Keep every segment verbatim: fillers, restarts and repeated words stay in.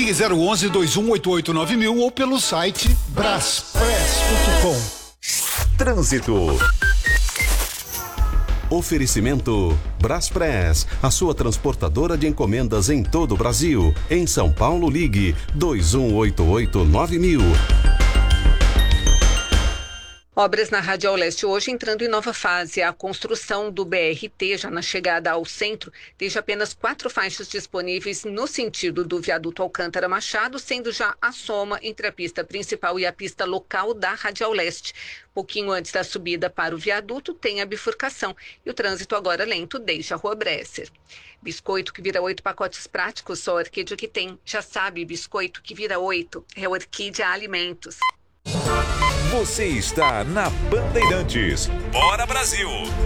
Ligue zero onze, dois um oito oito, nove mil ou pelo site braspress ponto com. Trânsito. Oferecimento Braspress, a sua transportadora de encomendas em todo o Brasil. Em São Paulo, ligue dois um oito oito, nove mil. Obras na Radial Leste hoje entrando em nova fase. A construção do B R T, já na chegada ao centro, deixa apenas quatro faixas disponíveis no sentido do viaduto Alcântara Machado, sendo já a soma entre a pista principal e a pista local da Radial Leste. Pouquinho antes da subida para o viaduto, tem a bifurcação e o trânsito agora lento deixa a Rua Bresser. Biscoito que vira oito pacotes práticos, só a Orquídea que tem. Já sabe, biscoito que vira oito é Orquídea Alimentos. Você está na Bandeirantes. Bora Brasil!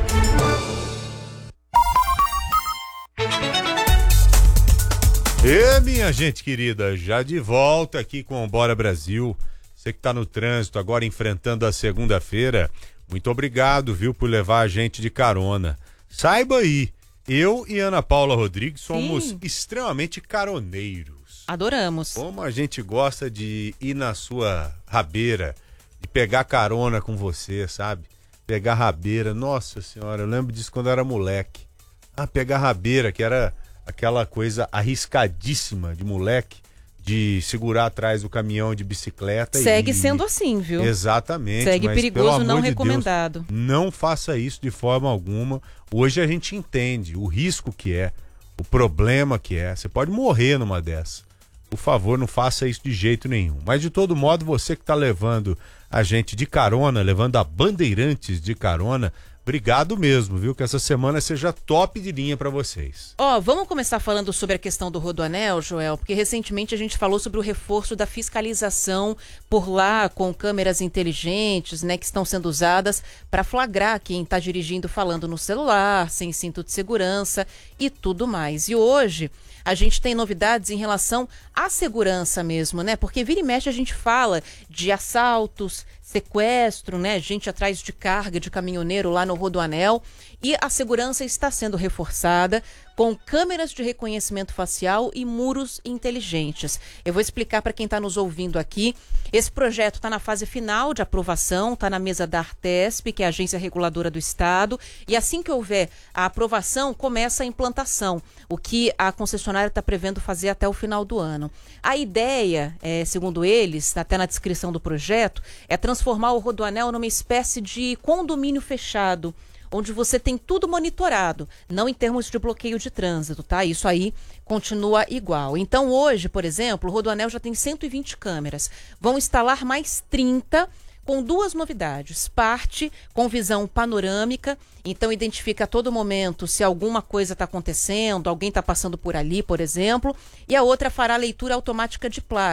E minha gente querida, já de volta aqui com o Bora Brasil. Você que está no trânsito agora enfrentando a segunda-feira, muito obrigado, viu, por levar a gente de carona. Saiba aí, eu e Ana Paula Rodrigues somos Sim. extremamente caroneiros. Adoramos. Como a gente gosta de ir na sua rabeira, de pegar carona com você, sabe? Pegar rabeira, nossa senhora, eu lembro disso quando eu era moleque. Ah, pegar rabeira, que era aquela coisa arriscadíssima de moleque, de segurar atrás do caminhão de bicicleta. Segue e... sendo assim, viu? Exatamente. Segue mas, perigoso, não de recomendado. Deus, não faça isso de forma alguma. Hoje a gente entende o risco que é, o problema que é. Você pode morrer numa dessas. Por favor, não faça isso de jeito nenhum. Mas de todo modo, você que está levando a gente de carona, levando a Bandeirantes de carona, obrigado mesmo, viu? Que essa semana seja top de linha para vocês. Ó, oh, vamos começar falando sobre a questão do Rodoanel, Joel, porque recentemente a gente falou sobre o reforço da fiscalização por lá com câmeras inteligentes, né, que estão sendo usadas para flagrar quem está dirigindo falando no celular, sem cinto de segurança e tudo mais. E hoje a gente tem novidades em relação à segurança mesmo, né? Porque vira e mexe a gente fala de assaltos, sequestro, né? Gente atrás de carga de caminhoneiro lá no Rodoanel. E a segurança está sendo reforçada com câmeras de reconhecimento facial e muros inteligentes. Eu vou explicar para quem está nos ouvindo aqui. Esse projeto está na fase final de aprovação, está na mesa da Artesp, que é a agência reguladora do Estado, e assim que houver a aprovação, começa a implantação, o que a concessionária está prevendo fazer até o final do ano. A ideia, é, segundo eles, até na descrição do projeto, é transformar o Rodoanel numa espécie de condomínio fechado, onde você tem tudo monitorado, não em termos de bloqueio de trânsito, tá? Isso aí continua igual. Então hoje, por exemplo, o Rodoanel já tem cento e vinte câmeras. Vão instalar mais trinta com duas novidades. Parte com visão panorâmica, então identifica a todo momento se alguma coisa está acontecendo, alguém está passando por ali, por exemplo, e a outra fará leitura automática de placa.